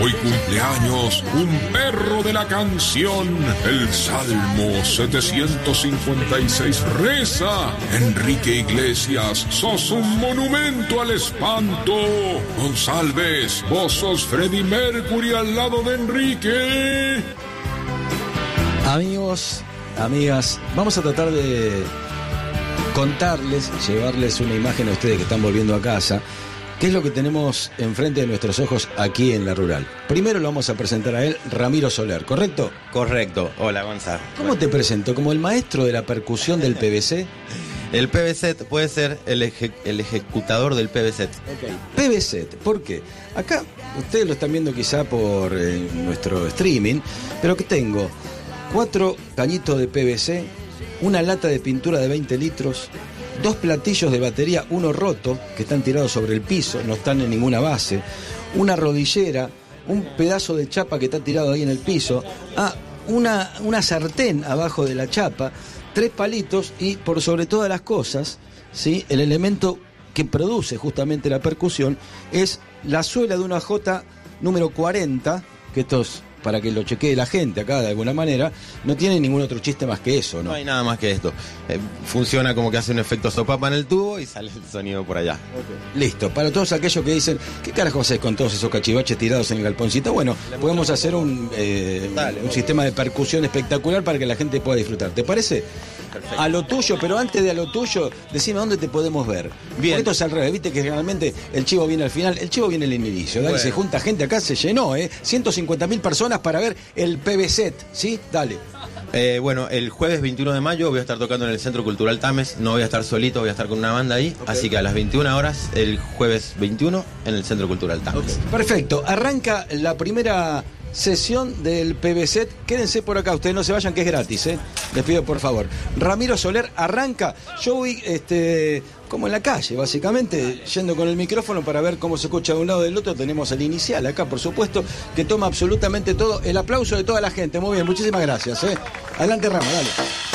Hoy cumpleaños un perro de la canción. El Salmo 756 reza: Enrique Iglesias, sos un monumento al espanto. González, vos sos Freddie Mercury al lado de Enrique. Amigos, amigas, vamos a tratar de contarles, llevarles una imagen a ustedes que están volviendo a casa. ¿Qué es lo que tenemos enfrente de nuestros ojos aquí en La Rural? Primero lo vamos a presentar a él, Ramiro Soler, ¿correcto? Correcto. Hola, Gonzalo. ¿Cómo te presento? ¿Como el maestro de la percusión del PVC? El PVC puede ser el ejecutador del PVC. Okay. PVC, ¿por qué? Acá, ustedes lo están viendo quizá por nuestro streaming, pero que tengo 4 cañitos de PVC, una lata de pintura de 20 litros, 2 platillos de batería, uno roto, que están tirados sobre el piso, no están en ninguna base, una rodillera, un pedazo de chapa que está tirado ahí en el piso, una sartén abajo de la chapa, 3 palitos y, por sobre todas las cosas, ¿sí?, el elemento que produce justamente la percusión es la suela de una J número 40, que esto es para que lo chequee la gente acá de alguna manera, no tiene ningún otro chiste más que eso, ¿no? No hay nada más que esto. Funciona como que hace un efecto sopapa en el tubo y sale el sonido por allá. Okay. Listo. Para todos aquellos que dicen, ¿qué carajo haces con todos esos cachivaches tirados en el galponcito? Bueno, podemos hacer un sistema de percusión espectacular para que la gente pueda disfrutar. ¿Te parece? Perfecto. A lo tuyo, pero antes de a lo tuyo, decime dónde te podemos ver. Bien. Porque esto es al revés, viste que generalmente el chivo viene al final, el chivo viene al inicio. Dale, bueno. Se junta gente acá, se llenó, 150.000 personas para ver el PVC, ¿sí? Dale. Bueno, el jueves 21 de mayo voy a estar tocando en el Centro Cultural Tames, no voy a estar solito, voy a estar con una banda ahí, okay. Así que a las 21 horas, el jueves 21, en el Centro Cultural Tames. Okay. Perfecto, arranca la primera sesión del PVC. Quédense por acá, ustedes no se vayan, que es gratis, les pido por favor. Ramiro Soler arranca. Yo voy como en la calle, básicamente, yendo con el micrófono para ver cómo se escucha de un lado del otro. Tenemos el inicial acá, por supuesto, que toma absolutamente todo. El aplauso de toda la gente. Muy bien, muchísimas gracias. Adelante, Rama, dale.